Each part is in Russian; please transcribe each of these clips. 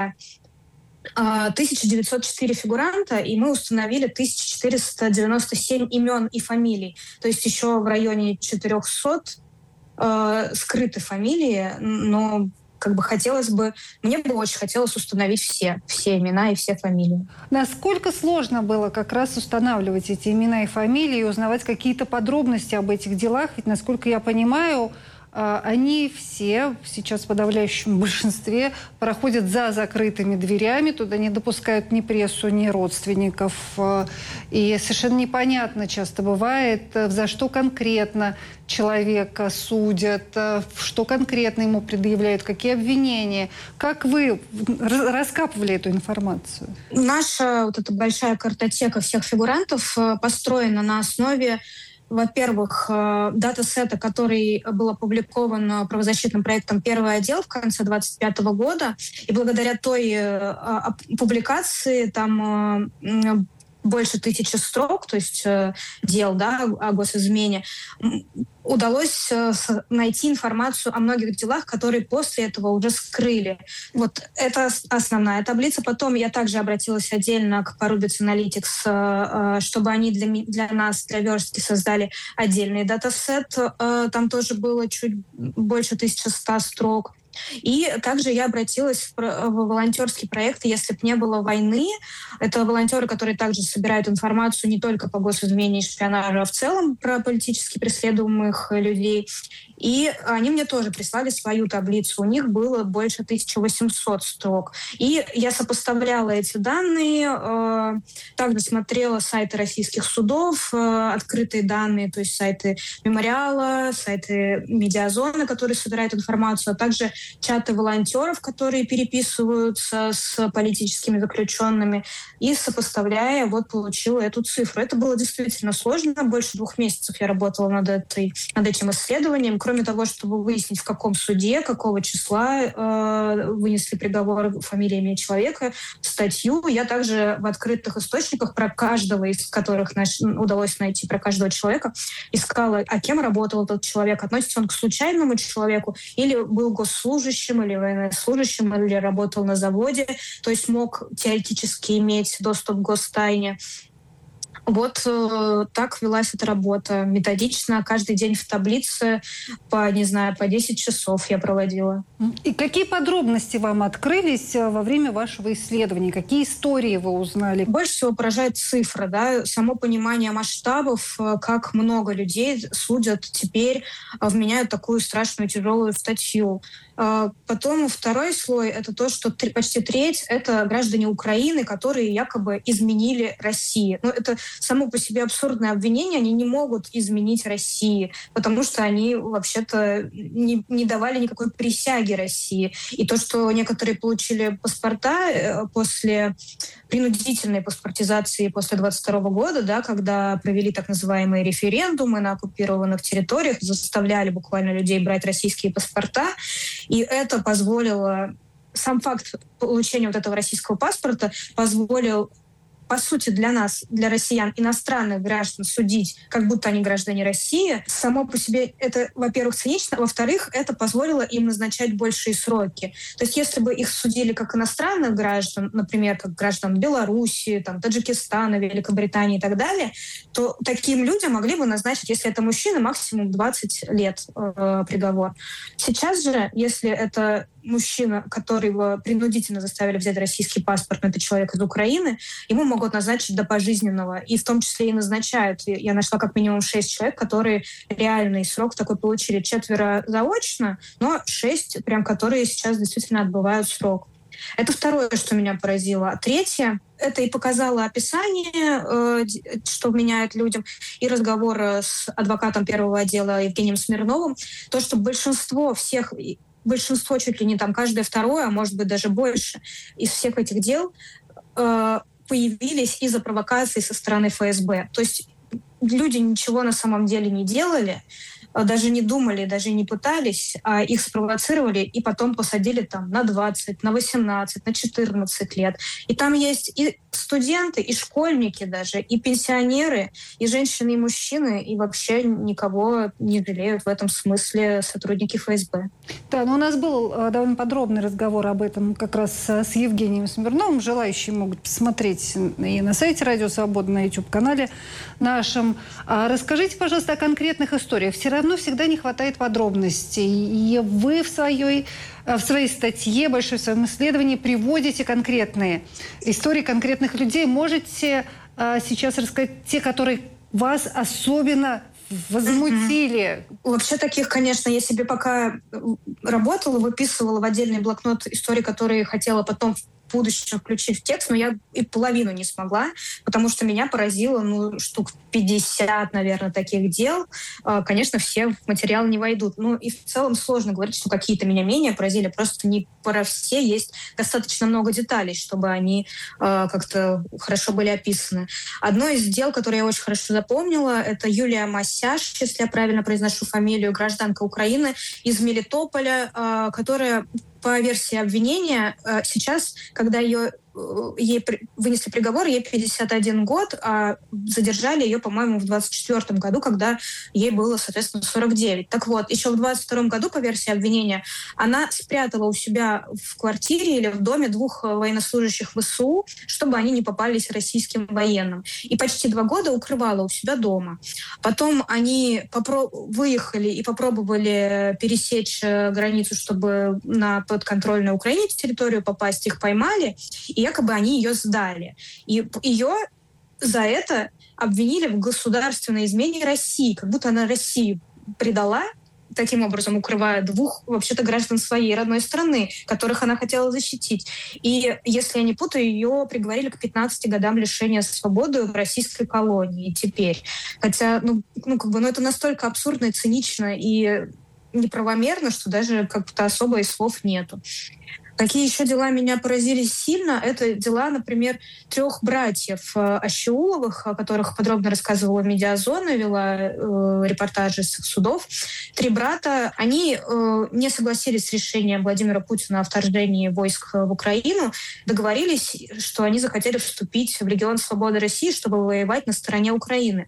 1904 фигуранта, и мы установили 1497 имен и фамилий. То есть еще в районе 400 скрыты фамилии, но мне бы очень хотелось установить все имена и все фамилии. Насколько сложно было как раз устанавливать эти имена и фамилии и узнавать какие-то подробности об этих делах? Ведь, насколько я понимаю, они все, сейчас в подавляющем большинстве, проходят за закрытыми дверями, туда не допускают ни прессу, ни родственников. И совершенно непонятно часто бывает, за что конкретно человека судят, что конкретно ему предъявляют, какие обвинения. Как вы раскапывали эту информацию? Наша эта большая картотека всех фигурантов построена на основе, во-первых, датасета, который был опубликован правозащитным проектом «Первый отдел» в конце 2025 года. И благодаря той публикации там больше 1000 строк, то есть дел о госизмене, удалось найти информацию о многих делах, которые после этого уже скрыли. Вот это основная таблица. Потом я также обратилась отдельно к Parubits Analytics, чтобы они для нас, для верстки, создали отдельный датасет. Там тоже было чуть больше 1100 строк. И также я обратилась в волонтерский проект «Если б не было войны». Это волонтеры, которые также собирают информацию не только по госизмене и шпионажу, а в целом про политически преследуемых людей. И они мне тоже прислали свою таблицу. У них было больше 1800 строк. И я сопоставляла эти данные, также смотрела сайты российских судов, открытые данные, то есть сайты Мемориала, сайты Медиазоны, которые собирают информацию, а также чаты волонтеров, которые переписываются с политическими заключенными. И сопоставляя, получила эту цифру. Это было действительно сложно. Больше 2 месяцев я работала над этим исследованием. Кроме того, чтобы выяснить, в каком суде, какого числа вынесли приговор, фамилия, имя человека, статью, я также в открытых источниках про каждого из которых удалось найти, про каждого человека, искала, а кем работал этот человек, относится он к случайному человеку или был госслужащим, или военнослужащим, или работал на заводе, то есть мог теоретически иметь доступ к гостайне. Вот так велась эта работа. Методично, каждый день в таблице по 10 часов я проводила. И какие подробности вам открылись во время вашего исследования? Какие истории вы узнали? Больше всего поражает цифра, само понимание масштабов, как много людей судят теперь, вменяют такую страшную тяжелую статью. Потом второй слой — это то, что почти треть — это граждане Украины, которые якобы изменили России. Но это само по себе абсурдное обвинение. Они не могут изменить России, потому что они вообще-то не давали никакой присяги России. И то, что некоторые получили паспорта после принудительной паспортизации после 22 года, когда провели так называемые референдумы на оккупированных территориях, заставляли буквально людей брать российские паспорта, и это позволило, сам факт получения этого российского паспорта позволил, по сути, для нас, для россиян, иностранных граждан судить, как будто они граждане России. Само по себе это, во-первых, цинично, во-вторых, это позволило им назначать большие сроки. То есть если бы их судили как иностранных граждан, например, как граждан Беларуси, Таджикистана, Великобритании и так далее, то таким людям могли бы назначить, если это мужчина, максимум 20 лет приговор. Сейчас же, если это мужчина, которого принудительно заставили взять российский паспорт, но это человек из Украины, ему могут назначить до пожизненного. И в том числе и назначают. Я нашла как минимум 6 человек, которые реальный срок такой получили. 4 заочно, но 6, которые сейчас действительно отбывают срок. Это второе, что меня поразило. А третье, это и показало описание, что меняет людям, и разговор с адвокатом первого отдела Евгением Смирновым, то, что большинство чуть ли не каждое второе, а может быть даже больше, из всех этих дел появились из-за провокаций со стороны ФСБ. То есть люди ничего на самом деле не делали, даже не думали, даже не пытались, а их спровоцировали и потом посадили там на 20, на 18, на 14 лет. И там есть и студенты, и школьники даже, и пенсионеры, и женщины, и мужчины, и вообще никого не жалеют в этом смысле сотрудники ФСБ. Да, но у нас был довольно подробный разговор об этом как раз с Евгением Смирновым. Желающие могут посмотреть и на сайте «Радио Свобода», на YouTube-канале нашем. Расскажите, пожалуйста, о конкретных историях. Все равно всегда не хватает подробностей. И вы в своей статье, большой в своем исследовании приводите конкретные истории конкретных людей. Можете сейчас рассказать те, которые вас особенно возмутили? Вообще таких, конечно, я себе пока работала, выписывала в отдельный блокнот истории, которые хотела потом в будущем включить в текст, но я и половину не смогла, потому что меня поразило, штук 50, наверное, таких дел. Конечно, все в материал не войдут. И в целом сложно говорить, что какие-то меня менее поразили. Просто не про все есть достаточно много деталей, чтобы они как-то хорошо были описаны. Одно из дел, которое я очень хорошо запомнила, это Юлия Масяш, если я правильно произношу фамилию, гражданка Украины из Мелитополя, которая по версии обвинения сейчас, когда ей вынесли приговор, ей 51 год, а задержали ее, по-моему, в 24 году, когда ей было, соответственно, 49. Так вот, еще в 22 году, по версии обвинения, она спрятала у себя в квартире или в доме 2 военнослужащих ВСУ, чтобы они не попались российским военным. И почти 2 года укрывала у себя дома. Потом они выехали и попробовали пересечь границу, чтобы на подконтрольную Украине территорию попасть. Их поймали, и якобы они ее сдали. И ее за это обвинили в государственной измене России, как будто она Россию предала, таким образом укрывая 2 вообще-то граждан своей родной страны, которых она хотела защитить. И, если я не путаю, ее приговорили к 15 годам лишения свободы в российской колонии теперь. Хотя, это настолько абсурдно и цинично и неправомерно, что даже как-то особо и слов нету. Какие еще дела меня поразили сильно? Это дела, например, 3 братьев Ащеуловых, о которых подробно рассказывала «Медиазона», вела репортажи с их судов. 3 брата, они не согласились с решением Владимира Путина о вторжении войск в Украину, договорились, что они захотели вступить в Легион Свободы России, чтобы воевать на стороне Украины.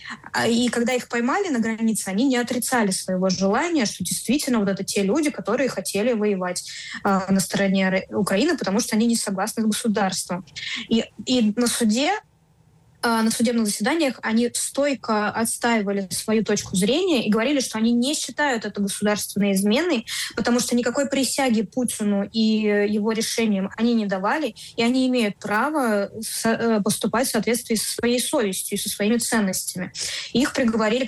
И когда их поймали на границе, они не отрицали своего желания, что действительно это те люди, которые хотели воевать на стороне Украины, потому что они не согласны с государством. И на суде, на судебных заседаниях они стойко отстаивали свою точку зрения и говорили, что они не считают это государственной изменой, потому что никакой присяги Путину и его решениям они не давали, и они имеют право поступать в соответствии со своей совестью и со своими ценностями. И их приговорили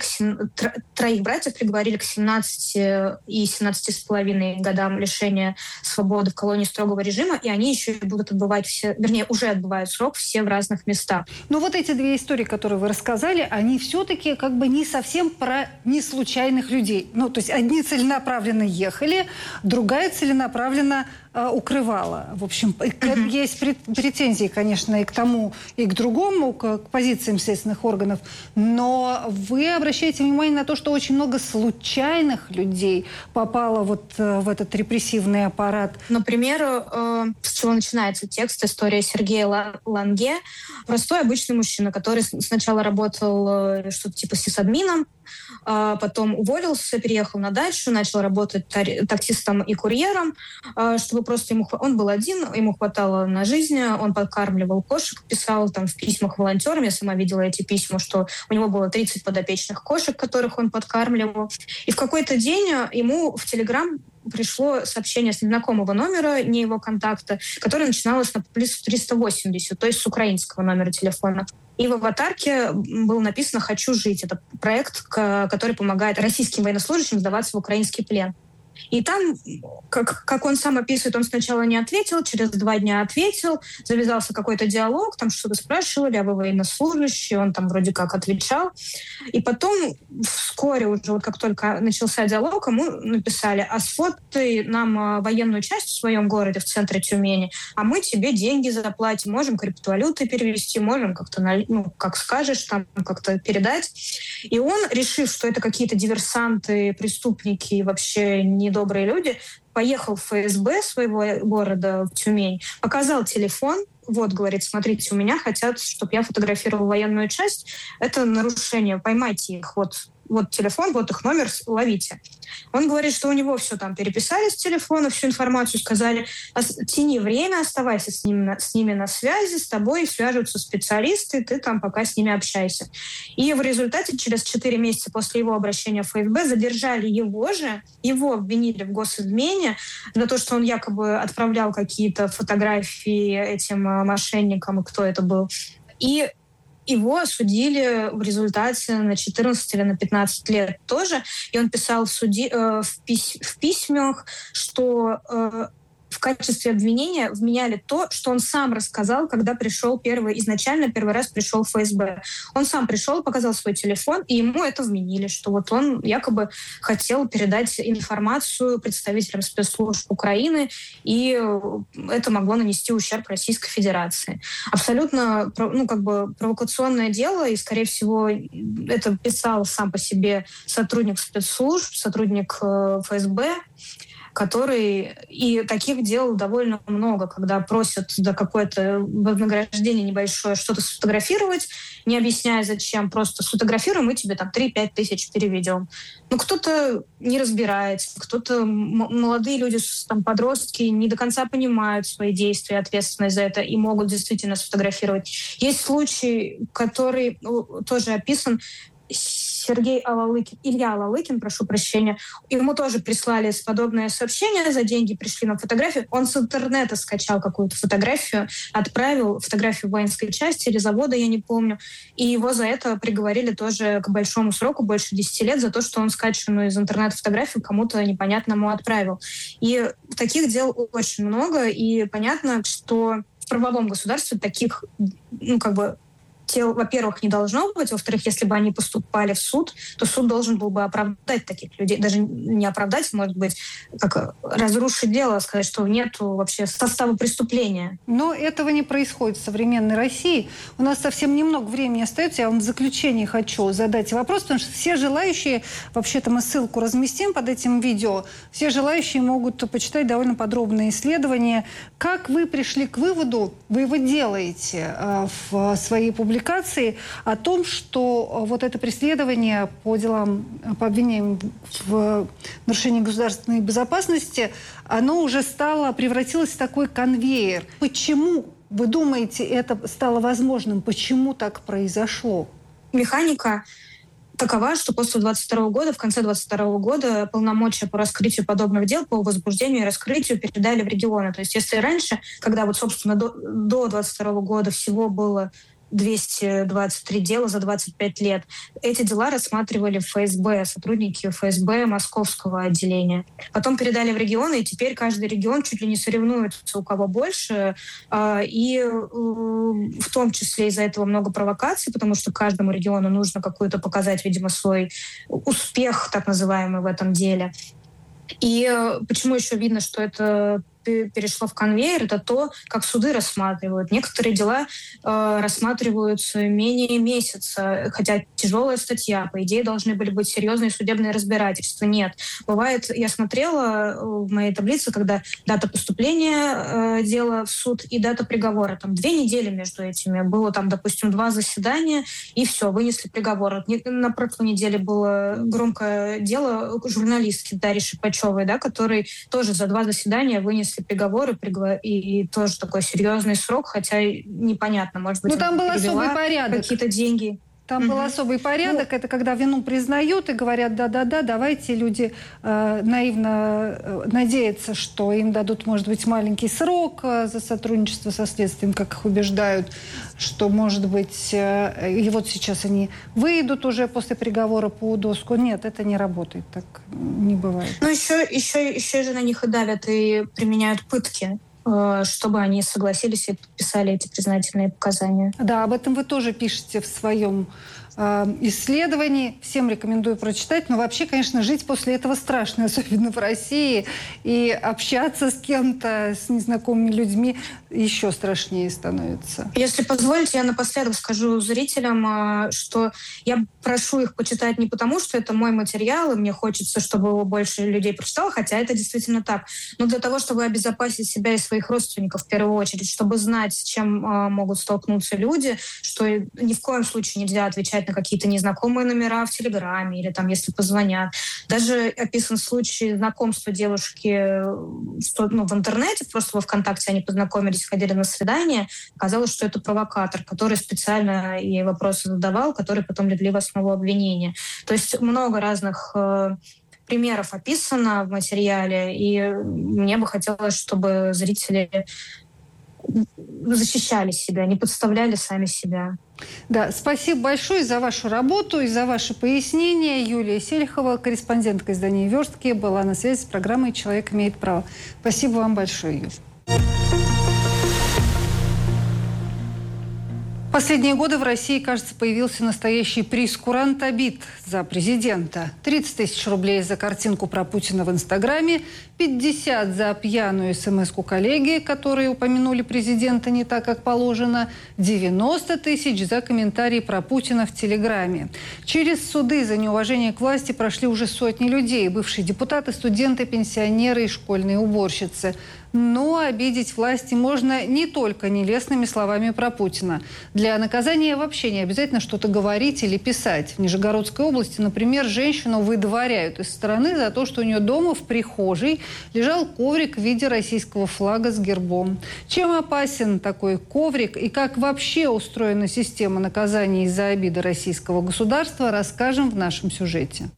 3 братьев приговорили к 17 и 17,5 годам лишения свободы в колонии строгого режима, и они еще будут отбывать уже отбывают срок все в разных местах. Эти 2 истории, которые вы рассказали, они все-таки не совсем про неслучайных людей. То есть одни целенаправленно ехали, другая целенаправленно укрывала. В общем, есть претензии, конечно, и к тому, и к другому, к позициям следственных органов. Но вы обращаете внимание на то, что очень много случайных людей попало в этот репрессивный аппарат. Например, с чего начинается текст, история Сергея Ланге. Простой обычный мужчина, который сначала работал что-то типа сисадмином, потом уволился, переехал на дачу, начал работать таксистом и курьером, чтобы просто он был один, ему хватало на жизнь, он подкармливал кошек, писал там в письмах волонтерам, я сама видела эти письма, что у него было 30 подопечных кошек, которых он подкармливал. И в какой-то день ему в Телеграм пришло сообщение с незнакомого номера, не его контакта, которое начиналось на плюс 380, то есть с украинского номера телефона. И в аватарке было написано «Хочу жить». Это проект, который помогает российским военнослужащим сдаваться в украинский плен. И там, как он сам описывает, он сначала не ответил, через 2 дня ответил, завязался какой-то диалог, там что-то спрашивали, а вы военнослужащий, он там вроде как отвечал. И потом вскоре уже, вот как только начался диалог, ему написали: а сфоткай нам военную часть в своем городе, в центре Тюмени, а мы тебе деньги заплатим, можем криптовалюты перевести, можем как-то, как скажешь, там как-то передать. И он, решив, что это какие-то диверсанты, преступники и вообще недобрые люди, поехал в ФСБ своего города, в Тюмень, показал телефон. Вот, говорит, смотрите, у меня хотят, чтобы я фотографировал военную часть. Это нарушение, поймайте их. Вот телефон, вот их номер, ловите. Он говорит, что у него все там переписали с телефона, всю информацию сказали: тяни время, оставайся с ними на связи, с тобой свяжутся специалисты, ты там пока с ними общайся. И в результате через 4 месяца после его обращения в ФСБ задержали его обвинили в госизмене за то, что он якобы отправлял какие-то фотографии этим мошенникам, и кто это был. И его осудили в результате на 14 или на 15 лет тоже. И он писал в суде, в письмах, что в качестве обвинения вменяли то, что он сам рассказал, когда изначально первый раз пришел в ФСБ. Он сам пришел, показал свой телефон, и ему это вменили, что вот он якобы хотел передать информацию представителям спецслужб Украины, и это могло нанести ущерб Российской Федерации. Абсолютно провокационное дело, и, скорее всего, это писал сам по себе сотрудник спецслужб, сотрудник ФСБ, который... И таких дел довольно много, когда просят за какое-то вознаграждение небольшое что-то сфотографировать, не объясняя зачем, просто сфотографируем, мы тебе там 3-5 тысяч переведем. Кто-то не разбирается, кто-то, молодые люди, там, подростки, не до конца понимают свои действия, ответственность за это, и могут действительно сфотографировать. Есть случай, который тоже описан, Илья Алалыкин, прошу прощения, ему тоже прислали подобное сообщение, за деньги пришли на фотографию. Он с интернета скачал какую-то фотографию, отправил фотографию воинской части или завода, я не помню. И его за это приговорили тоже к большому сроку, больше 10 лет, за то, что он скачанную из интернета фотографию кому-то непонятному отправил. И таких дел очень много, и понятно, что в правовом государстве таких, тел, во-первых, не должно быть, во-вторых, если бы они поступали в суд, то суд должен был бы оправдать таких людей. Даже не оправдать, может быть, как разрушить дело, сказать, что нет вообще состава преступления. Но этого не происходит в современной России. У нас совсем немного времени остается. Я вам в заключение хочу задать вопрос, потому что все желающие, вообще-то мы ссылку разместим под этим видео, все желающие могут почитать довольно подробное исследование. Как вы пришли к выводу, вы его делаете в своей публикации, о том, что вот это преследование по обвинениям в нарушении государственной безопасности, оно уже превратилось в такой конвейер. Почему, вы думаете, это стало возможным? Почему так произошло? Механика такова, что после 22 года, в конце 22 года полномочия по раскрытию подобных дел, по возбуждению и раскрытию передали в регионы. То есть если раньше, когда собственно, до 22 года всего было 223 дела за 25 лет. Эти дела рассматривали в ФСБ, сотрудники ФСБ Московского отделения. Потом передали в регионы, и теперь каждый регион чуть ли не соревнуется, у кого больше. И в том числе из-за этого много провокаций, потому что каждому региону нужно какую-то показать, видимо, свой успех, так называемый, в этом деле. И почему еще видно, что это перешло в конвейер, это то, как суды рассматривают. Некоторые дела рассматриваются менее месяца, хотя тяжелая статья, по идее, должны были быть серьезные судебные разбирательства. Нет. Бывает, я смотрела в моей таблице, когда дата поступления дела в суд и дата приговора. Там 2 недели между этими. Было там, допустим, 2 заседания, и все, вынесли приговор. На прошлой неделе было громкое дело журналистки Дарьи Шипачевой, который тоже за 2 заседания вынесли приговоры, и тоже такой серьезный срок, хотя непонятно, может быть, там был особый порядок. Какие-то деньги. Там был особый порядок. Это когда вину признают и говорят, да-да-да, давайте. Люди наивно надеются, что им дадут, может быть, маленький срок за сотрудничество со следствием, как их убеждают, что, может быть, и вот сейчас они выйдут уже после приговора по УДОСКу. Нет, это не работает, так не бывает. Ну, еще же на них и давят, и применяют пытки, чтобы они согласились и подписали эти признательные показания. Да, об этом вы тоже пишете в своем исследований. Всем рекомендую прочитать. Но вообще, конечно, жить после этого страшно, особенно в России. И общаться с кем-то, с незнакомыми людьми еще страшнее становится. Если позволите, я напоследок скажу зрителям, что я прошу их почитать не потому, что это мой материал, и мне хочется, чтобы его больше людей прочитало, хотя это действительно так, но для того, чтобы обезопасить себя и своих родственников в первую очередь, чтобы знать, с чем могут столкнуться люди, что ни в коем случае нельзя отвечать на какие-то незнакомые номера в Телеграме или там, если позвонят. Даже описан случай знакомства девушки в интернете, просто во ВКонтакте они познакомились, ходили на свидание. Оказалось, что это провокатор, который специально ей вопросы задавал, которые потом легли в основу обвинения. То есть много разных примеров описано в материале, и мне бы хотелось, чтобы зрители защищали себя, не подставляли сами себя. Да, спасибо большое за вашу работу и за ваши пояснения. Юлия Селихова, корреспондентка издания «Верстки», была на связи с программой «Человек имеет право». Спасибо вам большое, Юлия. В последние годы в России, кажется, появился настоящий прейскурант обид за президента. 30 тысяч рублей за картинку про Путина в Инстаграме, 50 за пьяную смс-ку коллеги, которые упомянули президента не так, как положено, 90 тысяч за комментарии про Путина в Телеграме. Через суды за неуважение к власти прошли уже сотни людей. Бывшие депутаты, студенты, пенсионеры и школьные уборщицы. Но обидеть власти можно не только нелестными словами про Путина. Для наказания вообще не обязательно что-то говорить или писать. В Нижегородской области, например, женщину выдворяют из страны за то, что у нее дома в прихожей лежал коврик в виде российского флага с гербом. Чем опасен такой коврик и как вообще устроена система наказаний из-за обиды российского государства, расскажем в нашем сюжете.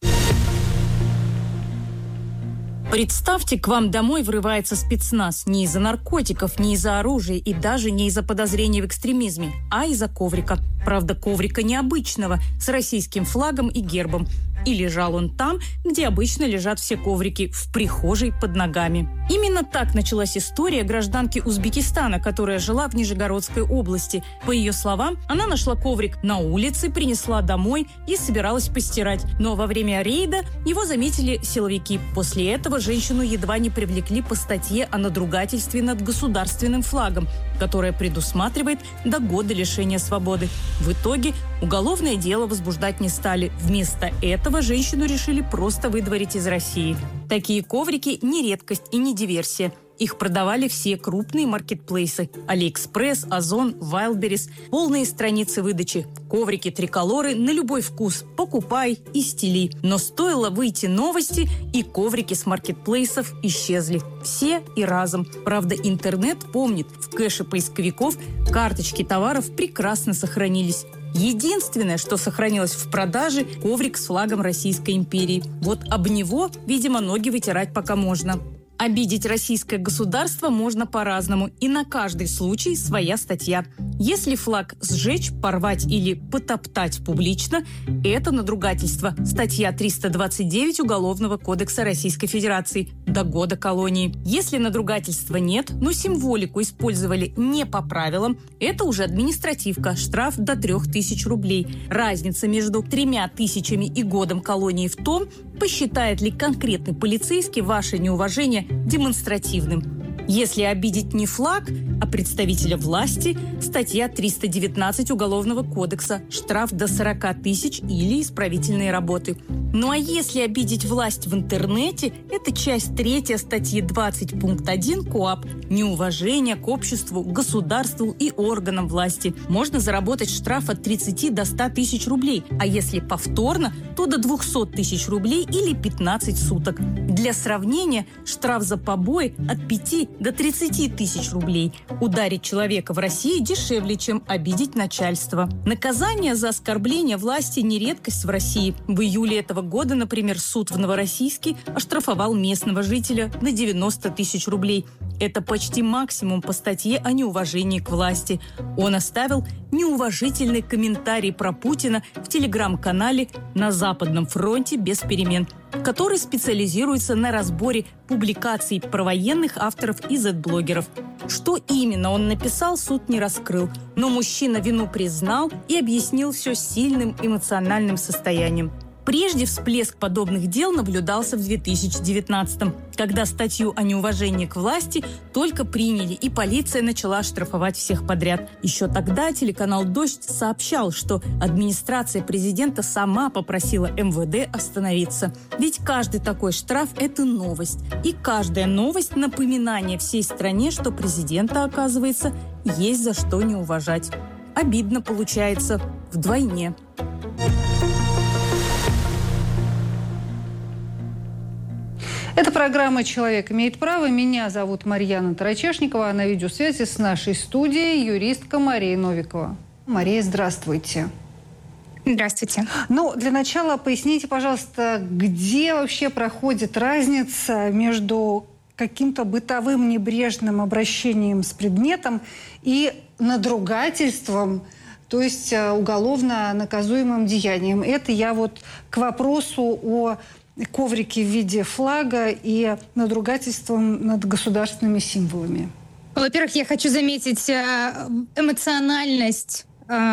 Представьте, к вам домой врывается спецназ не из-за наркотиков, не из-за оружия и даже не из-за подозрений в экстремизме, а из-за коврика. Правда, коврика необычного, с российским флагом и гербом. И лежал он там, где обычно лежат все коврики, в прихожей под ногами. Именно так началась история гражданки Узбекистана, которая жила в Нижегородской области. По ее словам, она нашла коврик на улице, принесла домой и собиралась постирать. Но во время рейда его заметили силовики. После этого женщину едва не привлекли по статье о надругательстве над государственным флагом, которая предусматривает до года лишения свободы. В итоге уголовное дело возбуждать не стали. Вместо этого женщину решили просто выдворить из России. Такие коврики не редкость и не диверсия. Их продавали все крупные маркетплейсы. Алиэкспресс, Озон, Вайлдберрис. Полные страницы выдачи. Коврики, триколоры на любой вкус. Покупай и стили. Но стоило выйти новости, и коврики с маркетплейсов исчезли. Все и разом. Правда, интернет помнит. В кэше поисковиков карточки товаров прекрасно сохранились. Единственное, что сохранилось в продаже – коврик с флагом Российской империи. Вот об него, видимо, ноги вытирать пока можно. Обидеть российское государство можно по-разному, и на каждый случай своя статья. Если флаг сжечь, порвать или потоптать публично – это надругательство. Статья 329 Уголовного кодекса Российской Федерации – до года колонии. Если надругательства нет, но символику использовали не по правилам – это уже административка, штраф до 3000 рублей. Разница между 3000 и годом колонии в том, посчитает ли конкретный полицейский ваше неуважение демонстративным. Если обидеть не флаг, а представителя власти, статья 319 Уголовного кодекса, штраф до 40 000 или исправительные работы. Ну а если обидеть власть в интернете, это часть 3 статьи 20 пункт 1 КоАП «Неуважение к обществу, государству и органам власти». Можно заработать штраф от 30 до 100 тысяч рублей, а если повторно, то до 200 тысяч рублей или 15 суток. Для сравнения, штраф за побои от 5 до 30 тысяч рублей. Ударить человека в России дешевле, чем обидеть начальство. Наказание за оскорбление власти не редкость в России. В июле этого года, например, суд в Новороссийске оштрафовал местного жителя на 90 тысяч рублей. Это почти максимум по статье о неуважении к власти. Он оставил неуважительный комментарий про Путина в телеграм-канале «На Западном фронте без перемен», который специализируется на разборе публикаций про военных авторов и зет-блогеров. Что именно он написал, суд не раскрыл. Но мужчина вину признал и объяснил все сильным эмоциональным состоянием. Прежде всплеск подобных дел наблюдался в 2019-м, когда статью о неуважении к власти только приняли, и полиция начала штрафовать всех подряд. Еще тогда телеканал «Дождь» сообщал, что администрация президента сама попросила МВД остановиться. Ведь каждый такой штраф – это новость. И каждая новость – напоминание всей стране, что президента, оказывается, есть за что не уважать. Обидно получается вдвойне. Это программа «Человек имеет право». Меня зовут Марьяна Тарачешникова, а на видеосвязи с нашей студией юристка Мария Новикова. Мария, здравствуйте. Здравствуйте. Ну, для начала поясните, пожалуйста, где вообще проходит разница между каким-то бытовым небрежным обращением с предметом и надругательством, то есть уголовно наказуемым деянием. Это я вот к вопросу о коврике в виде флага и надругательством над государственными символами. Во-первых, я хочу заметить эмоциональность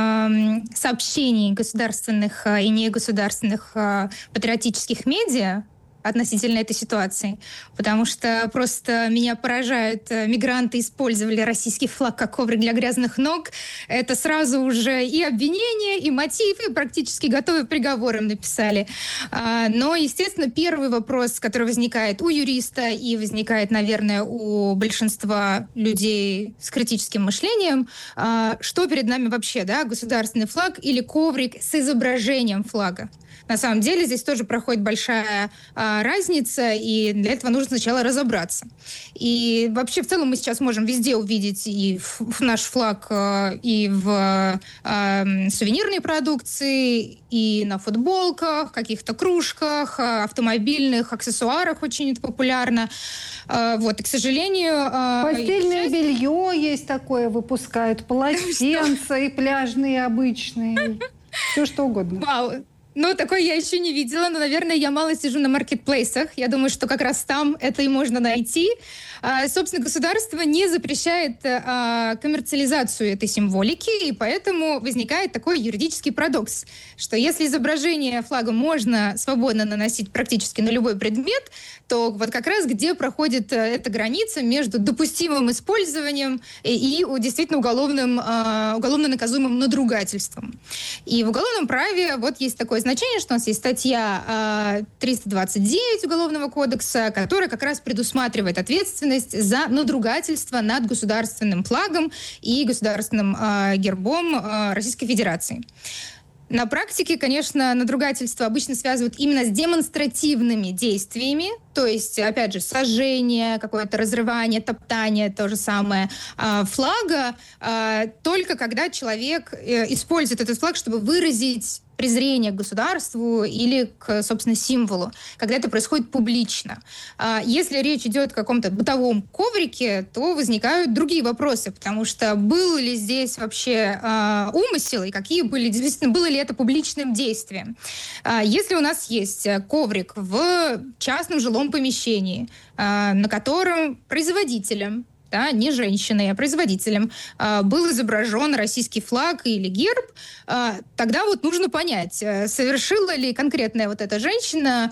сообщений государственных и негосударственных патриотических медиа относительно этой ситуации, потому что просто меня поражает, мигранты использовали российский флаг как коврик для грязных ног. Это сразу уже и обвинение, и мотив, и практически готовый приговор им написали. Но, естественно, первый вопрос, который возникает у юриста и возникает, наверное, у большинства людей с критическим мышлением, что перед нами вообще, да, государственный флаг или коврик с изображением флага? На самом деле здесь тоже проходит большая разница, и для этого нужно сначала разобраться. И вообще в целом мы сейчас можем везде увидеть и наш флаг и в сувенирной продукции, и на футболках, каких-то кружках, автомобильных аксессуарах очень это популярно. Вот, и, к сожалению... Постельное белье есть такое, выпускают, полотенца и пляжные обычные, все что угодно. Вау! Ну, такой я еще не видела, но, наверное, я мало сижу на маркетплейсах. Я думаю, что как раз там это и можно найти. Собственно, государство не запрещает коммерциализацию этой символики, и поэтому возникает такой юридический парадокс, что если изображение флага можно свободно наносить практически на любой предмет, то вот как раз где проходит эта граница между допустимым использованием и действительно уголовно наказуемым надругательством. И в уголовном праве вот есть такое значение, что у нас есть статья 329 Уголовного кодекса, которая как раз предусматривает ответственность за надругательство над государственным флагом и государственным гербом Российской Федерации. На практике, конечно, надругательство обычно связывают именно с демонстративными действиями, то есть, опять же, сожжение, какое-то разрывание, топтание, то же самое флага, только когда человек использует этот флаг, чтобы выразить презрение к государству или к, собственно, символу, когда это происходит публично. Если речь идет о каком-то бытовом коврике, то возникают другие вопросы, потому что был ли здесь вообще умысел и какие были, действительно, было ли это публичным действием. Если у нас есть коврик в частном жилом помещении, на котором производителем да, не женщиной, а производителем, был изображен российский флаг или герб, тогда вот нужно понять, совершила ли конкретная вот эта женщина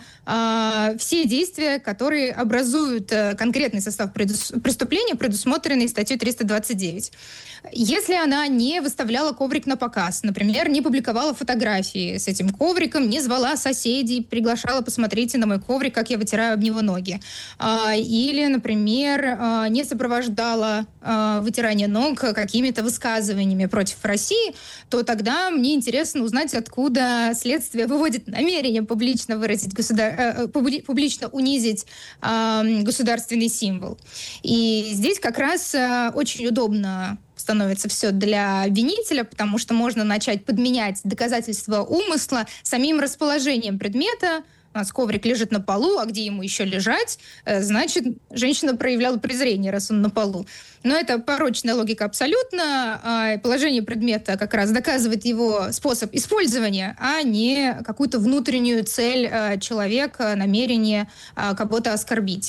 все действия, которые образуют конкретный состав преступления, предусмотренный статьей 329. Если она не выставляла коврик на показ, например, не публиковала фотографии с этим ковриком, не звала соседей, приглашала: посмотрите на мой коврик, как я вытираю об него ноги. Или, например, не сопровождала вытирание ног какими-то высказываниями против России, то тогда мне интересно узнать, откуда следствие выводит намерение публично выразить публично унизить государственный символ. И здесь как раз очень удобно становится все для обвинителя, потому что можно начать подменять доказательства умысла самим расположением предмета. У нас коврик лежит на полу, а где ему еще лежать? Значит, женщина проявляла презрение, раз он на полу. Но это порочная логика абсолютно. Положение предмета как раз доказывает его способ использования, а не какую-то внутреннюю цель человека, намерение кого-то оскорбить.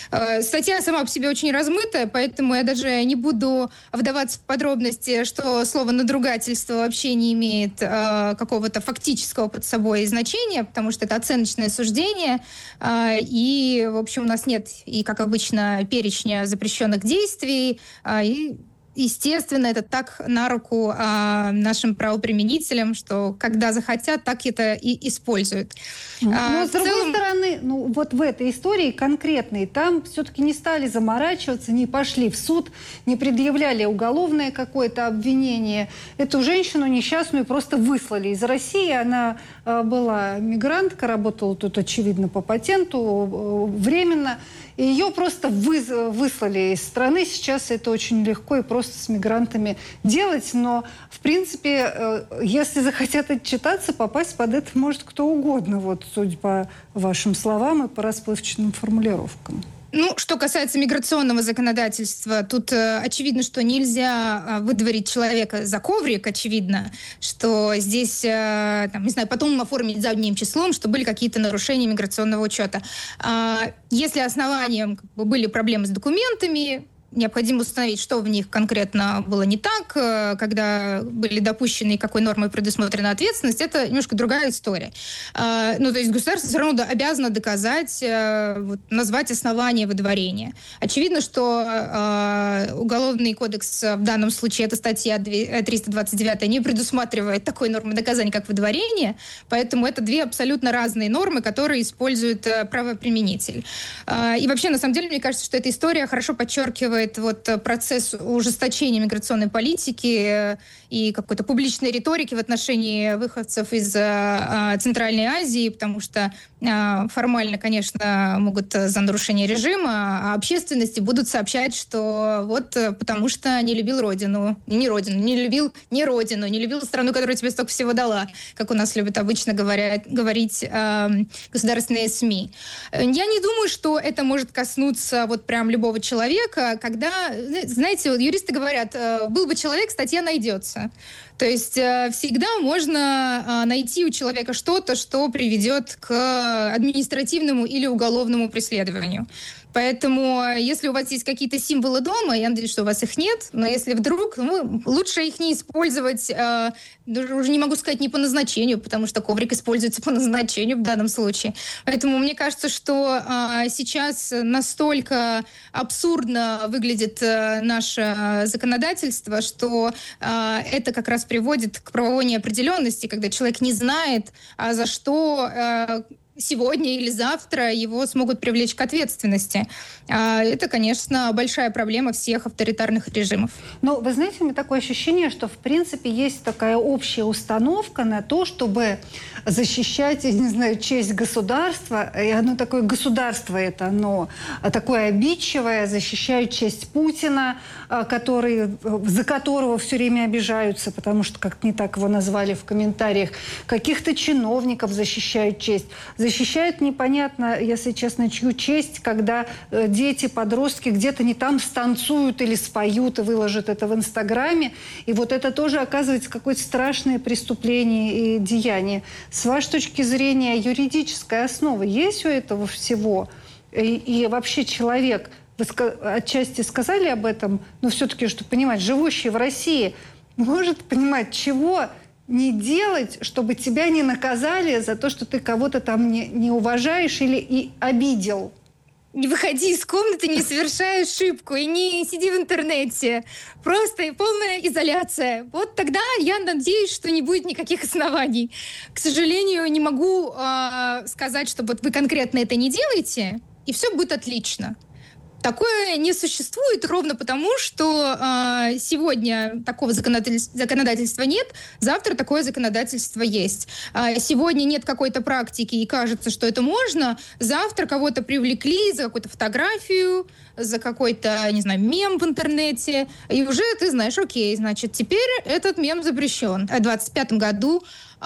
Статья сама по себе очень размытая, поэтому я даже не буду вдаваться в подробности, что слово «надругательство» вообще не имеет какого-то фактического под собой значения, потому что это оценочное суждение, и, в общем, у нас нет, и, как обычно, перечня запрещенных действий, и, естественно, это так на руку нашим правоприменителям, что когда захотят, так это и используют. Но, с другой стороны, вот в этой истории конкретной, там все-таки не стали заморачиваться, не пошли в суд, не предъявляли уголовное какое-то обвинение. Эту женщину несчастную просто выслали из России. Она была мигрантка, работала тут, очевидно, по патенту, временно. И ее просто выслали из страны. Сейчас это очень легко и просто с мигрантами делать. Но, в принципе, если захотят отчитаться, попасть под это может кто угодно. Вот, судя по вашим словам и по расплывчатым формулировкам. Ну, что касается миграционного законодательства, тут очевидно, что нельзя выдворить человека за коврик, очевидно, что здесь, там, не знаю, потом оформить задним числом, что были какие-то нарушения миграционного учета. Если основанием были проблемы с документами, необходимо установить, что в них конкретно было не так, когда были допущены и какой нормой предусмотрена ответственность, это немножко другая история. Ну, то есть государство все равно обязано доказать, назвать основания выдворения. Очевидно, что Уголовный кодекс в данном случае, эта статья 329, не предусматривает такой нормы наказания, как выдворение, поэтому это две абсолютно разные нормы, которые использует правоприменитель. И вообще, на самом деле, мне кажется, что эта история хорошо подчеркивает вот процесс ужесточения миграционной политики и какой-то публичной риторики в отношении выходцев из Центральной Азии, потому что формально, конечно, могут за нарушение режима, а общественности будут сообщать, что вот потому что не любил родину, не любил не родину, не любил страну, которая тебе столько всего дала, как у нас любят обычно говорить государственные СМИ. Я не думаю, что это может коснуться вот прям любого человека, когда, знаете, юристы говорят, был бы человек, статья найдется. То есть всегда можно найти у человека что-то, что приведет к административному или уголовному преследованию. Поэтому, если у вас есть какие-то символы дома, я надеюсь, что у вас их нет, но если вдруг, лучше их не использовать, уже не могу сказать не по назначению, потому что коврик используется по назначению в данном случае. Поэтому мне кажется, что сейчас настолько абсурдно выглядит наше законодательство, что это как раз приводит к правовой неопределенности, когда человек не знает, за что сегодня или завтра его смогут привлечь к ответственности. Это, конечно, большая проблема всех авторитарных режимов. Но вы знаете, у меня такое ощущение, что, в принципе, есть такая общая установка на то, чтобы защищать, я не знаю, честь государства. И оно такое государство, оно такое обидчивое, защищает честь Путина, за которого все время обижаются, потому что как-то не так его назвали в комментариях. Каких-то чиновников защищают честь. Защищают непонятно, если честно, чью честь, когда дети, подростки где-то не там станцуют или споют и выложат это в Инстаграме. И вот это тоже оказывается какое-то страшное преступление и деяние. С вашей точки зрения, юридическая основа есть у этого всего? И вообще человек вы отчасти сказали об этом, но все-таки, чтобы понимать, живущий в России может понимать, чего не делать, чтобы тебя не наказали за то, что ты кого-то там не уважаешь или и обидел. Не выходи из комнаты, не совершай ошибку и не сиди в интернете. Просто полная изоляция. Вот тогда я надеюсь, что не будет никаких оснований. К сожалению, не могу сказать, что вот вы конкретно это не делаете, и все будет отлично. Такое не существует ровно потому, что сегодня такого законодательства нет, завтра такое законодательство есть. Сегодня нет какой-то практики и кажется, что это можно, завтра кого-то привлекли за какую-то фотографию, за какой-то, не знаю, мем в интернете, и уже ты знаешь, окей, значит, теперь этот мем запрещен. В 2025 году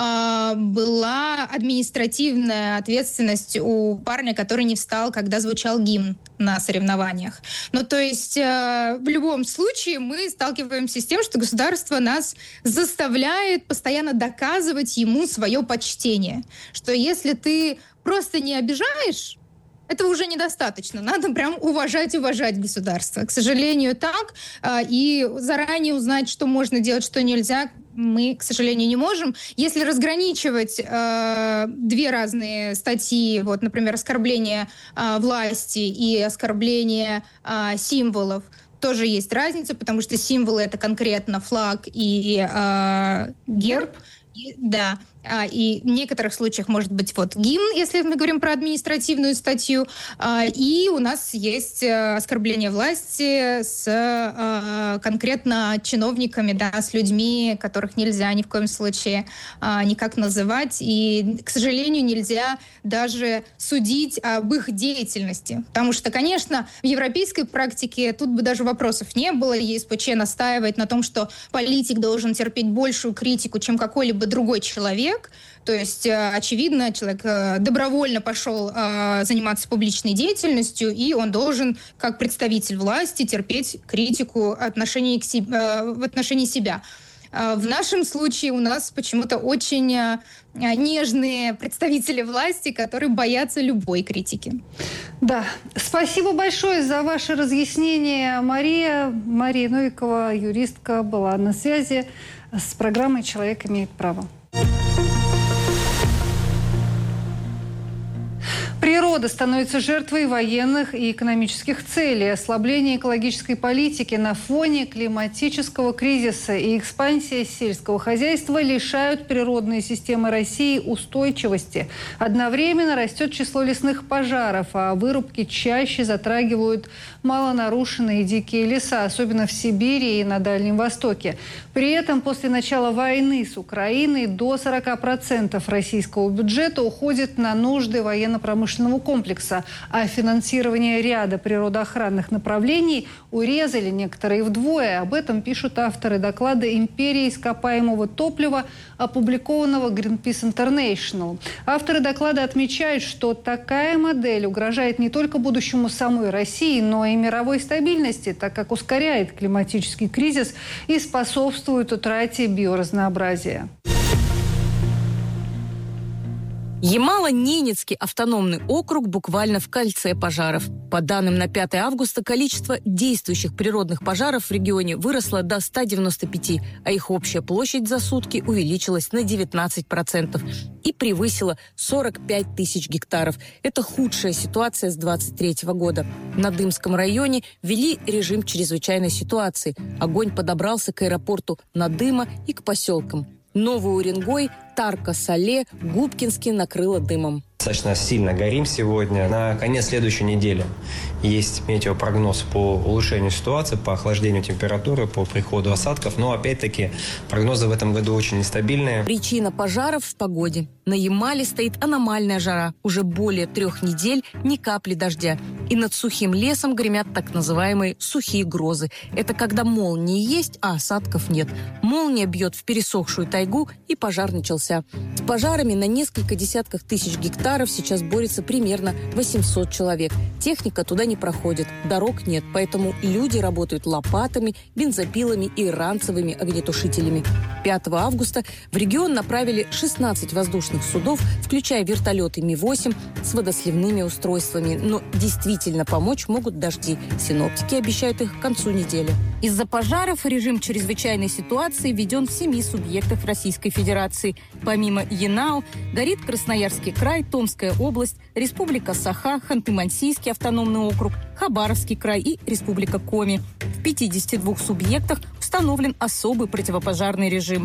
была административная ответственность у парня, который не встал, когда звучал гимн на соревнованиях. Ну, то есть в любом случае мы сталкиваемся с тем, что государство нас заставляет постоянно доказывать ему свое почтение. Что если ты просто не обижаешь, этого уже недостаточно. Надо прям уважать государство. К сожалению, так. И заранее узнать, что можно делать, что нельзя, мы, к сожалению, не можем. Если разграничивать две разные статьи, вот, например, оскорбление власти и оскорбление символов, тоже есть разница, потому что символы — это конкретно флаг и герб. Да. И в некоторых случаях может быть вот гимн, если мы говорим про административную статью. И у нас есть оскорбление власти с конкретно чиновниками, да, с людьми, которых нельзя ни в коем случае никак называть. И, к сожалению, нельзя даже судить об их деятельности. Потому что, конечно, в европейской практике тут бы даже вопросов не было. ЕСПЧ настаивает на том, что политик должен терпеть большую критику, чем какой-либо другой человек. То есть, очевидно, человек добровольно пошел заниматься публичной деятельностью, и он должен, как представитель власти, терпеть критику в отношении себя. В нашем случае у нас почему-то очень нежные представители власти, которые боятся любой критики. Да, спасибо большое за ваше разъяснение, Мария. Мария Новикова, юристка, была на связи с программой «Человек имеет право». Природа становится жертвой военных и экономических целей. Ослабление экологической политики на фоне климатического кризиса и экспансия сельского хозяйства лишают природные системы России устойчивости. Одновременно растет число лесных пожаров, а вырубки чаще затрагивают малонарушенные дикие леса, особенно в Сибири и на Дальнем Востоке. При этом после начала войны с Украиной до 40% российского бюджета уходит на нужды военно-промышленного комплекса, а финансирование ряда природоохранных направлений урезали некоторые вдвое. Об этом пишут авторы доклада «Империя ископаемого топлива», опубликованного Greenpeace International. Авторы доклада отмечают, что такая модель угрожает не только будущему самой России, но и мировой стабильности, так как ускоряет климатический кризис и способствует утрате биоразнообразия. Ямало-Ненецкий автономный округ буквально в кольце пожаров. По данным на 5 августа, количество действующих природных пожаров в регионе выросло до 195, а их общая площадь за сутки увеличилась на 19% и превысила 45 тысяч гектаров. Это худшая ситуация с 2023 года. На Дымском районе ввели режим чрезвычайной ситуации. Огонь подобрался к аэропорту Надыма и к поселкам. Новый Уренгой, Тарко-Сале, Губкинский накрыло дымом. Достаточно сильно горим сегодня. На конец следующей недели есть метеопрогноз по улучшению ситуации, по охлаждению температуры, по приходу осадков. Но, опять-таки, прогнозы в этом году очень нестабильные. Причина пожаров в погоде. На Ямале стоит аномальная жара. Уже более 3 недель ни капли дождя. И над сухим лесом гремят так называемые сухие грозы. Это когда молнии есть, а осадков нет. Молния бьет в пересохшую тайгу, и пожар начался. С пожарами на несколько десятков тысяч гектаров сейчас борется примерно 800 человек. Техника туда не проходит, дорог нет, поэтому люди работают лопатами, бензопилами и ранцевыми огнетушителями. 5 августа в регион направили 16 воздушных судов, включая вертолеты Ми-8 с водосливными устройствами. Но действительно Действительно, помочь могут дожди. Синоптики обещают их к концу недели. Из-за пожаров режим чрезвычайной ситуации введен в 7 субъектах Российской Федерации. Помимо Янао, горит Красноярский край, Томская область, Республика Саха, Ханты-Мансийский автономный округ, Хабаровский край и Республика Коми. В 52 субъектах установлен особый противопожарный режим.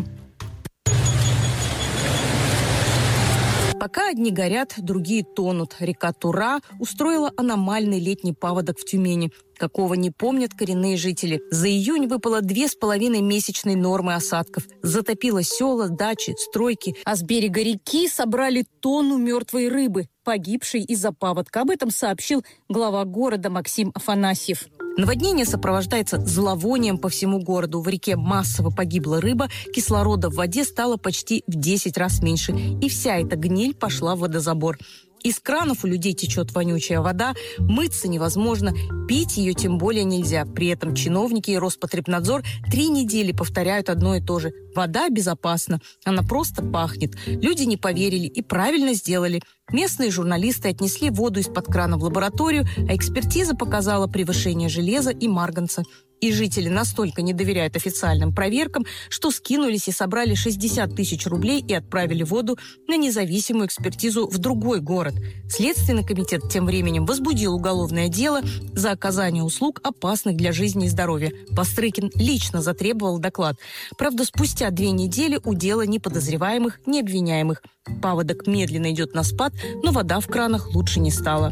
Пока одни горят, другие тонут. Река Тура устроила аномальный летний паводок в Тюмени, какого не помнят коренные жители. За июнь выпало 2,5 месячной нормы осадков. Затопило села, дачи, стройки. А с берега реки собрали тонну мертвой рыбы, погибшей из-за паводка. Об этом сообщил глава города Максим Афанасьев. Наводнение сопровождается зловонием по всему городу. В реке массово погибла рыба, кислорода в воде стало почти в 10 раз меньше. И вся эта гниль пошла в водозабор. Из кранов у людей течет вонючая вода, мыться невозможно, пить ее тем более нельзя. При этом чиновники и Роспотребнадзор 3 недели повторяют одно и то же. Вода безопасна, она просто пахнет. Люди не поверили и правильно сделали. Местные журналисты отнесли воду из-под крана в лабораторию, а экспертиза показала превышение железа и марганца. И жители настолько не доверяют официальным проверкам, что скинулись и собрали 60 тысяч рублей и отправили воду на независимую экспертизу в другой город. Следственный комитет тем временем возбудил уголовное дело за оказание услуг, опасных для жизни и здоровья. Бастрыкин лично затребовал доклад. Правда, спустя 2 недели у дела ни подозреваемых, ни обвиняемых. Паводок медленно идет на спад, но вода в кранах лучше не стала.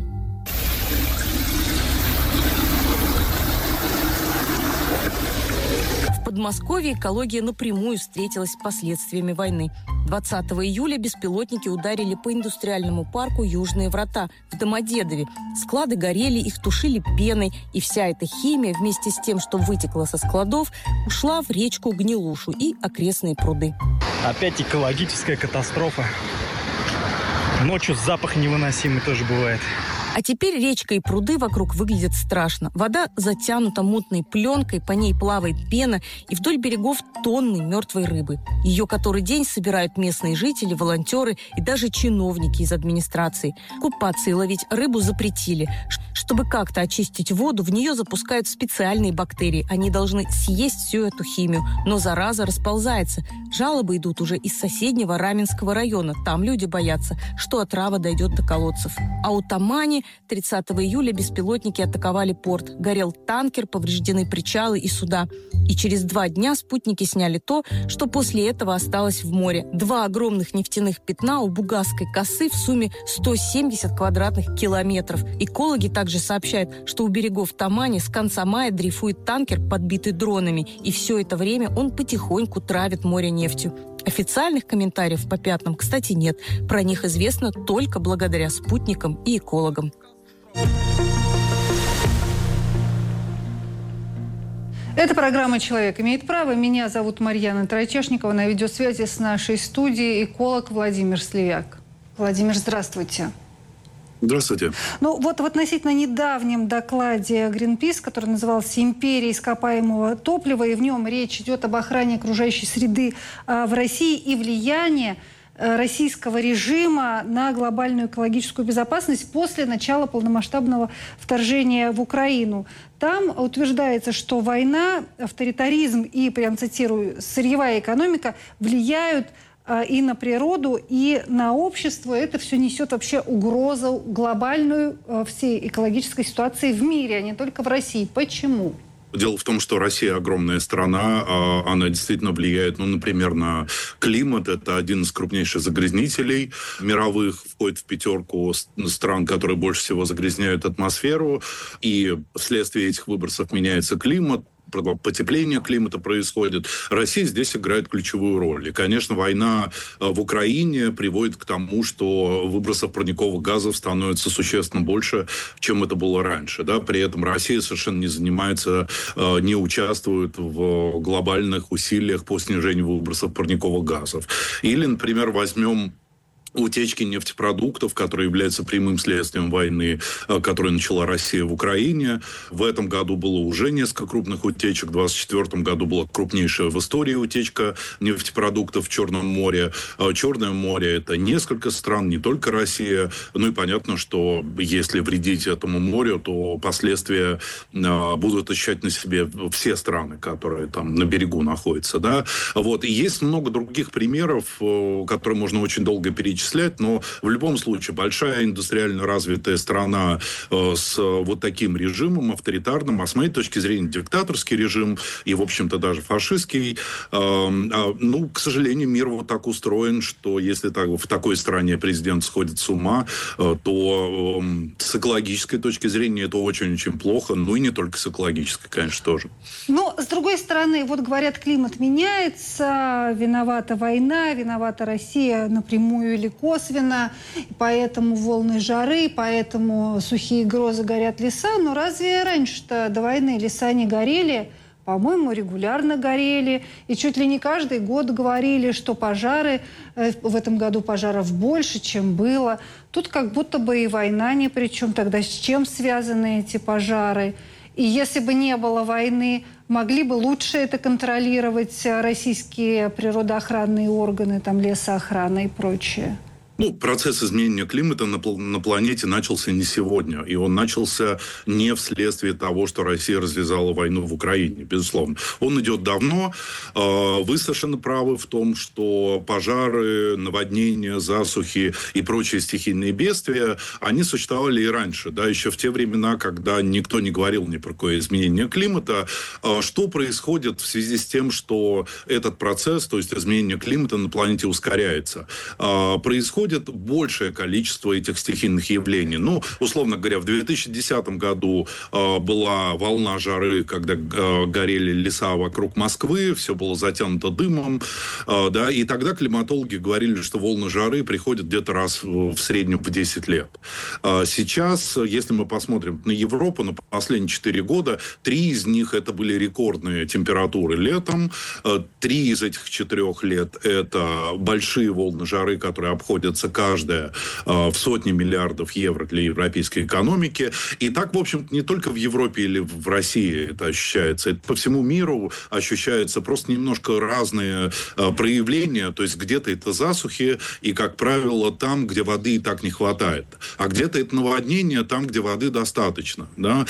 В Подмосковье экология напрямую встретилась с последствиями войны. 20 июля беспилотники ударили по индустриальному парку «Южные врата» в Домодедове. Склады горели, их тушили пеной, и вся эта химия вместе с тем, что вытекло со складов, ушла в речку Гнилушу и окрестные пруды. Опять экологическая катастрофа. Ночью запах невыносимый тоже бывает. А теперь речка и пруды вокруг выглядят страшно. Вода затянута мутной пленкой, по ней плавает пена, и вдоль берегов тонны мертвой рыбы. Ее который день собирают местные жители, волонтеры и даже чиновники из администрации. Купаться и ловить рыбу запретили. Чтобы как-то очистить воду, в нее запускают специальные бактерии. Они должны съесть всю эту химию, но зараза расползается. Жалобы идут уже из соседнего Раменского района. Там люди боятся, что отрава дойдет до колодцев. А у Тамани 30 июля беспилотники атаковали порт. Горел танкер, повреждены причалы и суда. И через 2 дня спутники сняли то, что после этого осталось в море. 2 огромных нефтяных пятна у Бугасской косы в сумме 170 квадратных километров. Экологи также сообщают, что у берегов Тамани с конца мая дрейфует танкер, подбитый дронами. И все это время он потихоньку травит море нефтью. Официальных комментариев по пятнам, кстати, нет. Про них известно только благодаря спутникам и экологам. Это программа «Человек имеет право». Меня зовут Марьяна Тройчешникова. На видеосвязи с нашей студией эколог Владимир Сливяк. Владимир, здравствуйте. Здравствуйте. Ну вот в относительно недавнем докладе Greenpeace, который назывался «Империя ископаемого топлива», и в нем речь идет об охране окружающей среды в России и влиянии российского режима на глобальную экологическую безопасность после начала полномасштабного вторжения в Украину. Там утверждается, что война, авторитаризм и, прям цитирую, сырьевая экономика влияют и на природу, и на общество. Это все несет вообще угрозу глобальную всей экологической ситуации в мире, а не только в России. Почему? Дело в том, что Россия огромная страна, она действительно влияет, например, на климат. Это один из крупнейших загрязнителей мировых, входит в 5 стран, которые больше всего загрязняют атмосферу. И вследствие этих выбросов меняется климат, потепление климата происходит. Россия здесь играет ключевую роль. И, конечно, война в Украине приводит к тому, что выбросов парниковых газов становится существенно больше, чем это было раньше. Да? При этом Россия совершенно не занимается, не участвует в глобальных усилиях по снижению выбросов парниковых газов. Или, например, возьмем утечки нефтепродуктов, которые являются прямым следствием войны, которую начала Россия в Украине. В этом году было уже несколько крупных утечек. В 2024 году была крупнейшая в истории утечка нефтепродуктов в Черном море. Черное море – это несколько стран, не только Россия. Ну и понятно, что если вредить этому морю, то последствия будут ощущать на себе все страны, которые там на берегу находятся. Да? Вот. И есть много других примеров, которые можно очень долго перечислять, но в любом случае большая индустриально развитая страна с вот таким режимом авторитарным, а с моей точки зрения диктаторский режим и, в общем-то, даже фашистский. Ну, к сожалению, мир вот так устроен, что если в такой стране президент сходит с ума, то с экологической точки зрения это очень-очень плохо, ну и не только с экологической, конечно, тоже. Но, с другой стороны, вот говорят, климат меняется, виновата война, виновата Россия напрямую или косвенно, поэтому волны жары, поэтому сухие грозы, горят леса. Но разве раньше-то до войны леса не горели? По-моему, регулярно горели. И чуть ли не каждый год говорили, что пожары, в этом году пожаров больше, чем было. Тут как будто бы и война ни при чем. Тогда с чем связаны эти пожары? И если бы не было войны, могли бы лучше это контролировать российские природоохранные органы, там, лесоохрана и прочее? Ну, процесс изменения климата на планете начался не сегодня. И он начался не вследствие того, что Россия развязала войну в Украине, безусловно. Он идет давно. Вы совершенно правы в том, что пожары, наводнения, засухи и прочие стихийные бедствия, они существовали и раньше. Да, еще в те времена, когда никто не говорил ни про какое изменение климата. Что происходит в связи с тем, что этот процесс, то есть изменение климата на планете ускоряется? Происходит большее количество этих стихийных явлений. Ну, условно говоря, в 2010 году была волна жары, когда горели леса вокруг Москвы, все было затянуто дымом, да, и тогда климатологи говорили, что волны жары приходят где-то раз в среднем в 10 лет. Сейчас, если мы посмотрим на Европу, на последние 4 года, 3 из них это были рекордные температуры летом, 3 из этих 4 лет это большие волны жары, которые обходят каждая в сотни миллиардов евро для европейской экономики. И так, в общем-то, не только в Европе или в России это ощущается. Это по всему миру ощущаются просто немножко разные проявления. То есть где-то это засухи, и, как правило, там, где воды и так не хватает. А где-то это наводнение, там, где воды достаточно. Да?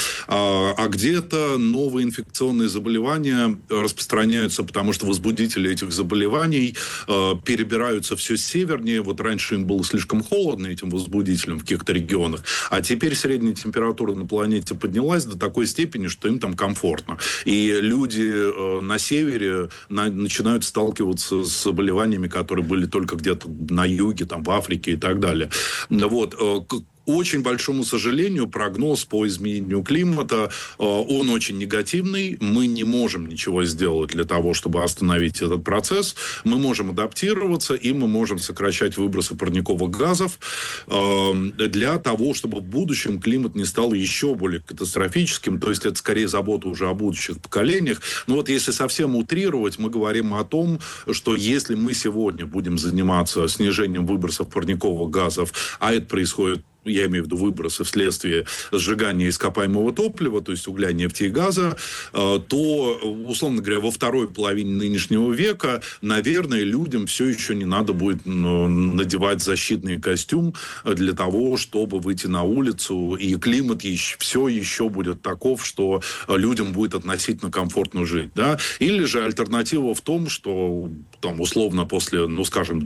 А где-то новые инфекционные заболевания распространяются, потому что возбудители этих заболеваний перебираются все севернее. Вот раньше им было слишком холодно, этим возбудителям в каких-то регионах, а теперь средняя температура на планете поднялась до такой степени, что им там комфортно. И люди на севере начинают сталкиваться с заболеваниями, которые были только где-то на юге, там, в Африке и так далее. Вот. Очень большому сожалению, прогноз по изменению климата, он очень негативный. Мы не можем ничего сделать для того, чтобы остановить этот процесс. Мы можем адаптироваться, и мы можем сокращать выбросы парниковых газов для того, чтобы в будущем климат не стал еще более катастрофическим. То есть это скорее забота уже о будущих поколениях. Но вот если совсем утрировать, мы говорим о том, что если мы сегодня будем заниматься снижением выбросов парниковых газов, а это происходит, я имею в виду выбросы вследствие сжигания ископаемого топлива, то есть угля, нефти и газа, то, условно говоря, во второй половине нынешнего века, наверное, людям все еще не надо будет надевать защитный костюм для того, чтобы выйти на улицу, и климат все еще будет таков, что людям будет относительно комфортно жить. Да? Или же альтернатива в том, что там, условно после, ну, скажем,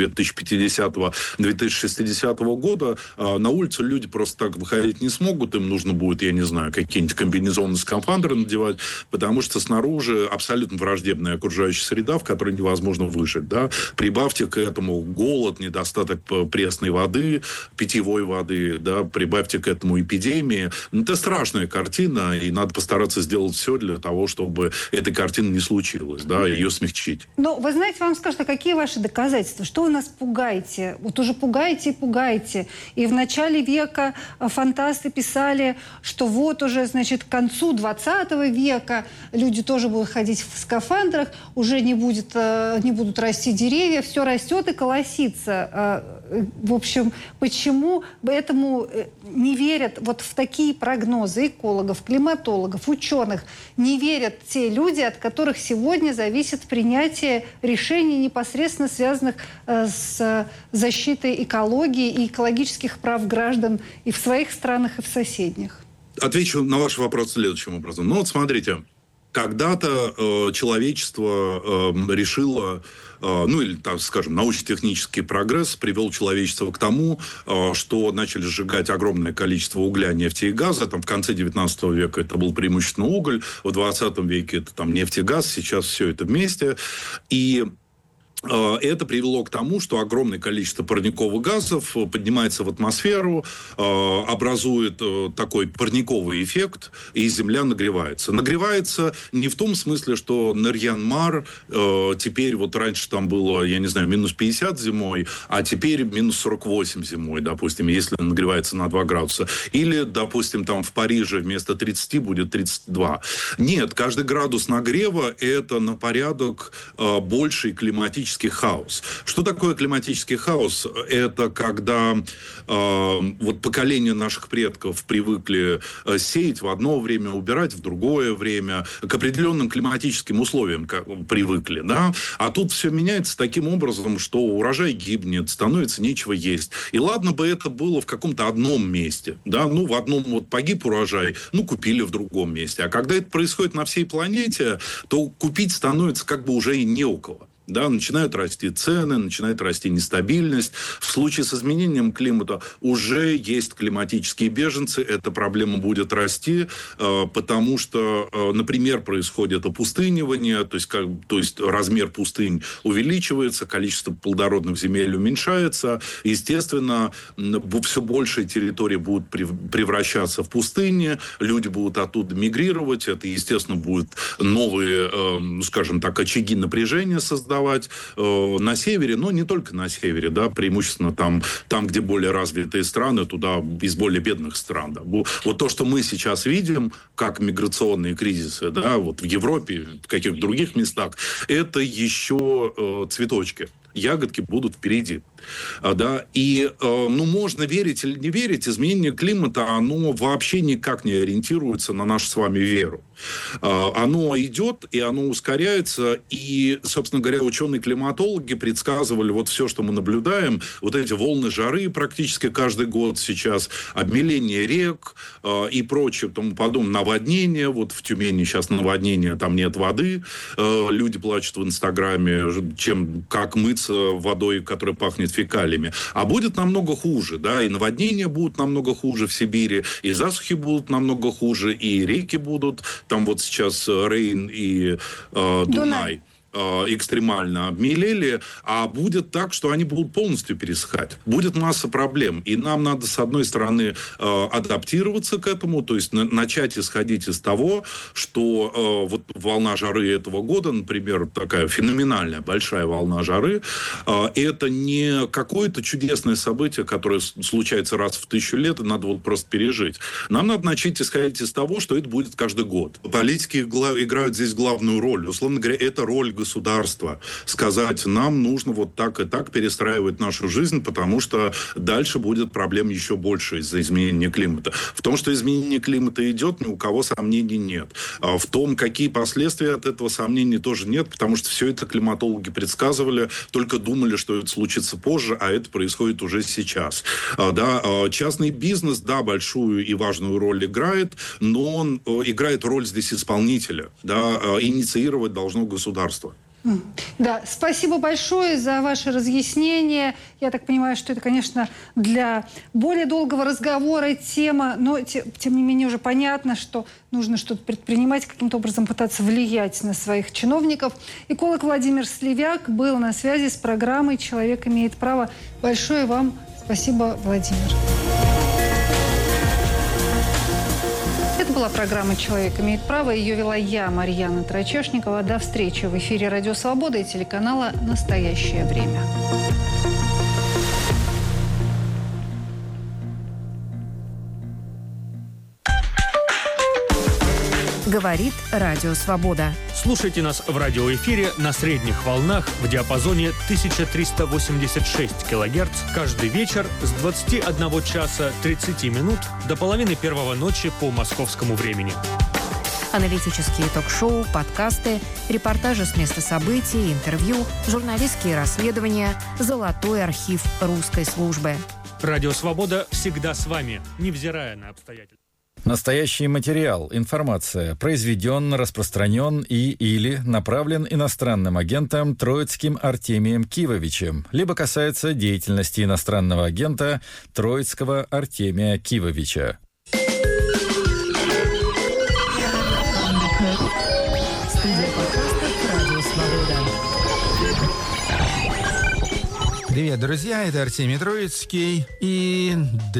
2050-2060 года на улицу люди просто так выходить не смогут, им нужно будет, я не знаю, какие-нибудь комбинезоны, скафандры надевать, потому что снаружи абсолютно враждебная окружающая среда, в которой невозможно выжить. Да? Прибавьте к этому голод, недостаток пресной воды, питьевой воды, да? Прибавьте к этому эпидемии. Это страшная картина, и надо постараться сделать все для того, чтобы этой картины не случилось, да? Ее смягчить. Но, вы знаете, вам скажут, а какие ваши доказательства? Что вы нас пугаете? Вот уже пугаете и пугаете. И в начале начале века фантасты писали, что вот уже, значит, к концу 20 века люди тоже будут ходить в скафандрах, уже не будут расти деревья, все растет и колосится. В общем, почему этому не верят вот в такие прогнозы экологов, климатологов, ученых? Не верят те люди, от которых сегодня зависит принятие решений, непосредственно связанных с защитой экологии и экологических прав граждан и в своих странах, и в соседних? Отвечу на ваш вопрос следующим образом. Ну вот смотрите, когда-то человечество решило, ну или, так скажем, научно-технический прогресс привел человечество к тому, что начали сжигать огромное количество угля, нефти и газа. Там в конце 19 века это был преимущественно уголь, в 20 веке это там нефть и газ, сейчас все это вместе. И это привело к тому, что огромное количество парниковых газов поднимается в атмосферу, образует такой парниковый эффект, и Земля нагревается. Нагревается не в том смысле, что Нарьян-Мар теперь, вот раньше там было, я не знаю, минус 50 зимой, а теперь минус 48 зимой, допустим, если нагревается на 2 градуса. Или, допустим, там в Париже вместо 30 будет 32. Нет, каждый градус нагрева – это на порядок больший климатический хаос. Что такое климатический хаос? Это когда вот поколения наших предков привыкли сеять в одно время, убирать в другое время, к определенным климатическим условиям привыкли, да? А тут все меняется таким образом, что урожай гибнет, становится нечего есть. И ладно бы это было в каком-то одном месте, да? Ну, в одном вот погиб урожай, ну, купили в другом месте. А когда это происходит на всей планете, то купить становится как бы уже и не у кого. Да, начинают расти цены, начинает расти нестабильность. В случае с изменением климата уже есть климатические беженцы. Эта проблема будет расти, потому что, например, происходит опустынивание, то есть размер пустынь увеличивается, количество плодородных земель уменьшается. Естественно, все большие территории будут превращаться в пустыни, люди будут оттуда мигрировать. Это, естественно, будут новые, скажем так, очаги напряжения создавать на севере, но не только на севере, да, преимущественно там, где более развитые страны, туда из более бедных стран. Да. Вот то, что мы сейчас видим, как миграционные кризисы, да, вот в Европе, в каких-то других местах, это еще цветочки. Ягодки будут впереди. Да? И, ну, можно верить или не верить, изменение климата, оно вообще никак не ориентируется на нашу с вами веру. Оно идет, и оно ускоряется, и, собственно говоря, ученые-климатологи предсказывали вот все, что мы наблюдаем, вот эти волны жары практически каждый год сейчас, обмеление рек и прочее, тому подобное, наводнение, вот в Тюмени сейчас наводнение, там нет воды, люди плачут в Инстаграме, как мыться водой, которая пахнет фекалиями. А будет намного хуже, да, и наводнения будут намного хуже в Сибири, и засухи будут намного хуже, и реки будут, там вот сейчас Рейн и Дунай экстремально обмелели, а будет так, что они будут полностью пересыхать. Будет масса проблем. И нам надо, с одной стороны, адаптироваться к этому, то есть начать исходить из того, что вот волна жары этого года, например, такая феноменальная большая волна жары, это не какое-то чудесное событие, которое случается раз в 1000 лет, и надо вот просто пережить. Нам надо начать исходить из того, что это будет каждый год. Политики играют здесь главную роль. Условно говоря, это роль государства. Сказать, нам нужно вот так и так перестраивать нашу жизнь, потому что дальше будет проблем еще больше из-за изменения климата. В том, что изменение климата идет, ни у кого сомнений нет. В том, какие последствия от этого, сомнений тоже нет, потому что все это климатологи предсказывали, только думали, что это случится позже, а это происходит уже сейчас. Да, частный бизнес, да, большую и важную роль играет, но он играет роль здесь исполнителя. Да, инициировать должно государство. Да, спасибо большое за ваше разъяснение. Я так понимаю, что это, конечно, для более долгого разговора тема, но тем не менее уже понятно, что нужно что-то предпринимать, каким-то образом пытаться влиять на своих чиновников. Эколог Владимир Сливяк был на связи с программой «Человек имеет право». Большое вам спасибо, Владимир. Это была программа «Человек имеет право». Ее вела я, Марьяна Трачешникова. До встречи в эфире «Радио Свобода» и телеканала «Настоящее время». Говорит Радио Свобода. Слушайте нас в радиоэфире на средних волнах в диапазоне 1386 кГц каждый вечер с 21 часа 30 минут до половины первого ночи по московскому времени. Аналитические ток-шоу, подкасты, репортажи с места событий, интервью, журналистские расследования, золотой архив русской службы. Радио «Свобода» всегда с вами, невзирая на обстоятельства. Настоящий материал, информация произведен, распространен или направлен иностранным агентом Троицким Артемием Кивовичем, либо касается деятельности иностранного агента Троицкого Артемия Кивовича. Привет, друзья, это Артемий Троицкий и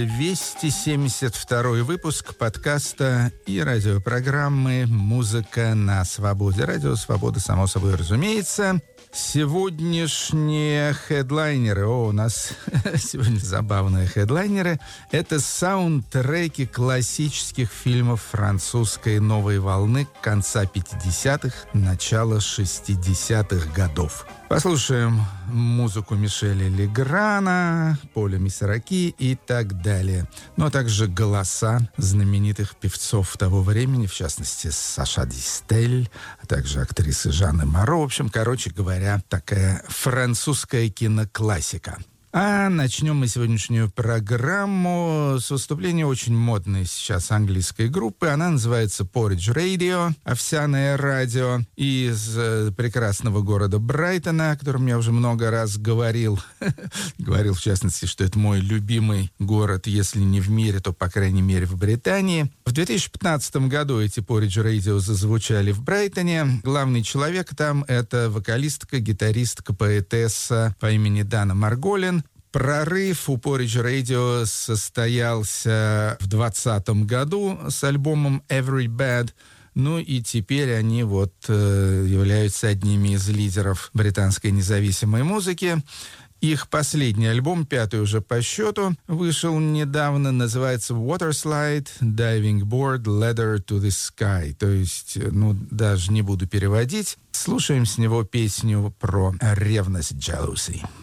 272-й выпуск подкаста и радиопрограммы «Музыка на свободе». Радио «Свобода», само собой разумеется. Сегодняшние хедлайнеры, у нас сегодня забавные хедлайнеры, это саундтреки классических фильмов французской новой волны конца 50-х, начала 60-х годов. Послушаем музыку Мишеля Леграна, Поля Мисраки и так далее. Ну а также голоса знаменитых певцов того времени, в частности Саша Дистель, а также актрисы Жанны Моро. В общем, короче говоря, такая французская киноклассика. А начнем мы сегодняшнюю программу с выступления очень модной сейчас английской группы. Она называется Porridge Radio, овсяное радио, из прекрасного города Брайтона, о котором я уже много раз говорил. Говорил, в частности, что это мой любимый город, если не в мире, то, по крайней мере, в Британии. В 2015 году эти Porridge Radio зазвучали в Брайтоне. Главный человек там — это вокалистка, гитаристка, поэтесса по имени Дана Марголин. Прорыв у Porridge Radio состоялся в 2020 году с альбомом Every Bad. Ну и теперь они являются одними из лидеров британской независимой музыки. Их последний альбом, 5-й уже по счету, вышел недавно, называется Waterslide, Diving Board, Ladder to the Sky. То есть, даже не буду переводить. Слушаем с него песню про ревность, jealousy.